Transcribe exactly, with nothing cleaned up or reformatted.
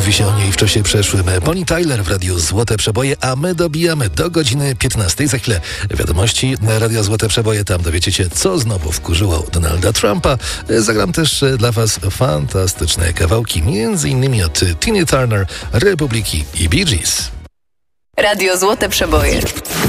mówi się o niej w czasie przeszłym. Bonnie Tyler w Radiu Złote Przeboje, a my dobijamy do godziny piętnastej. Za chwilę wiadomości Radio Złote Przeboje. Tam dowiecie się, co znowu wkurzyło Donalda Trumpa. Zagram też dla Was fantastyczne kawałki, między innymi od Tina Turner, Republiki i Bee Gees. Radio Złote Przeboje.